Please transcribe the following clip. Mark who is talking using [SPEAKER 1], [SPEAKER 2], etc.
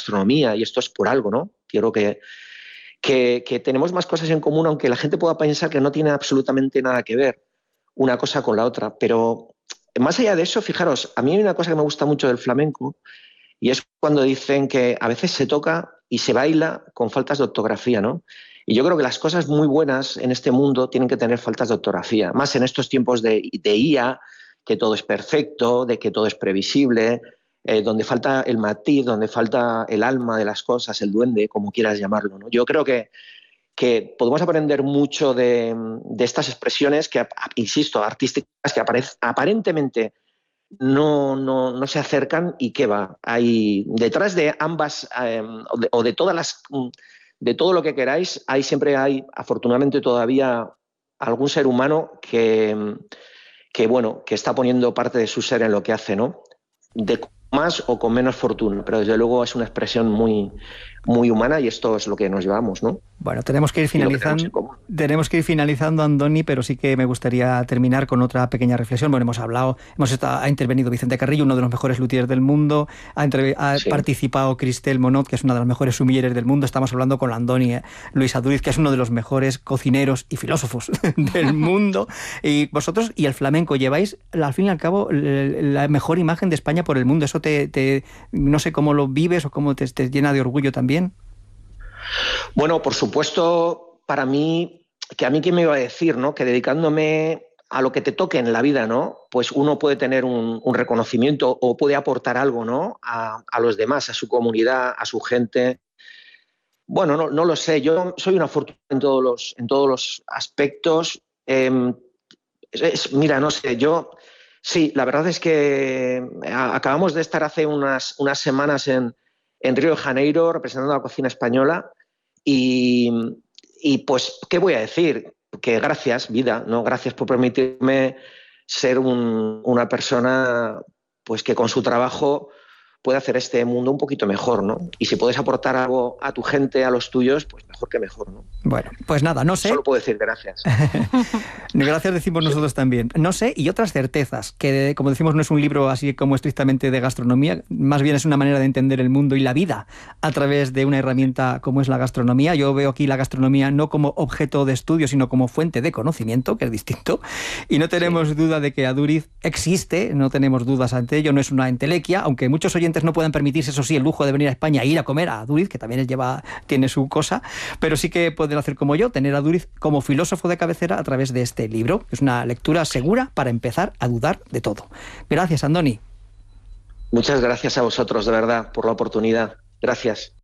[SPEAKER 1] gastronomía, y esto es por algo, ¿no? Quiero que tenemos más cosas en común, aunque la gente pueda pensar que no tiene absolutamente nada que ver una cosa con la otra. Pero más allá de eso, fijaros, a mí hay una cosa que me gusta mucho del flamenco, y es cuando dicen que a veces se toca y se baila con faltas de ortografía, ¿no? Y yo creo que las cosas muy buenas en este mundo tienen que tener faltas de ortografía, más en estos tiempos de IA, que todo es perfecto, de que todo es previsible, donde falta el matiz, donde falta el alma de las cosas, el duende, como quieras llamarlo, ¿no? Yo creo que podemos aprender mucho de estas expresiones que, insisto, artísticas, que aparentemente no se acercan, y qué va. Hay detrás de ambas, o de todas las, de todo lo que queráis, siempre hay, afortunadamente todavía, algún ser humano que está poniendo parte de su ser en lo que hace, ¿no? De más o con menos fortuna, pero desde luego es una expresión muy, muy humana, y esto es lo que nos llevamos, ¿no?
[SPEAKER 2] Bueno, tenemos que ir finalizando, Andoni, pero sí que me gustaría terminar con otra pequeña reflexión. Bueno, ha intervenido Vicente Carrillo, uno de los mejores luthiers del mundo, ha participado Cristel Monod, que es una de las mejores sumilleres del mundo. Estamos hablando con Andoni Luis Aduriz, que es uno de los mejores cocineros y filósofos del mundo. Y vosotros y el flamenco lleváis, al fin y al cabo, la mejor imagen de España por el mundo. Eso no sé cómo lo vives o cómo te llena de orgullo también.
[SPEAKER 1] Bueno, por supuesto, para mí, ¿quién me iba a decir, ¿no? Que dedicándome a lo que te toque en la vida, ¿no? Pues uno puede tener un reconocimiento, o puede aportar algo, ¿no? A los demás, a su comunidad, a su gente. Bueno, no lo sé. Yo soy una fortuna en todos los aspectos. Mira, no sé, sí, la verdad es que acabamos de estar hace unas semanas en Río de Janeiro representando a la cocina española, y pues, ¿qué voy a decir? Que gracias, vida, ¿no? Gracias por permitirme ser una persona, pues, que con su trabajo puede hacer este mundo un poquito mejor, ¿no? Y si puedes aportar algo a tu gente, a los tuyos, pues mejor que mejor, ¿no?
[SPEAKER 2] Bueno, pues nada, no sé.
[SPEAKER 1] Solo puedo decir gracias.
[SPEAKER 2] Gracias decimos nosotros también. No sé, y otras certezas, que como decimos no es un libro así como estrictamente de gastronomía, más bien es una manera de entender el mundo y la vida a través de una herramienta como es la gastronomía. Yo veo aquí la gastronomía no como objeto de estudio, sino como fuente de conocimiento, que es distinto, y no tenemos duda de que Aduriz existe, no tenemos dudas ante ello, no es una entelequia, aunque muchos oyentes no pueden permitirse, eso sí, el lujo de venir a España e ir a comer a Aduriz, que también tiene su cosa, pero sí que pueden hacer como yo, tener a Aduriz como filósofo de cabecera a través de este libro. Es una lectura segura para empezar a dudar de todo. Gracias, Andoni.
[SPEAKER 1] Muchas gracias a vosotros, de verdad, por la oportunidad. Gracias.